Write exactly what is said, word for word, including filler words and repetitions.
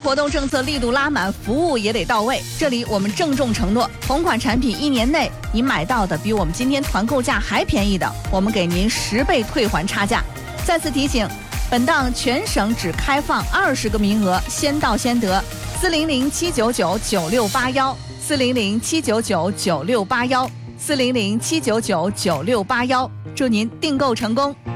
活动政策力度拉满，服务也得到位。这里我们郑重承诺，同款产品一年内你买到的比我们今天团购价还便宜的，我们给您十倍退还差价。再次提醒，本档全省只开放二十个名额，先到先得。四零零七九九九六八幺，四零零七九九九六八幺，四零零七九九九六八幺，祝您订购成功。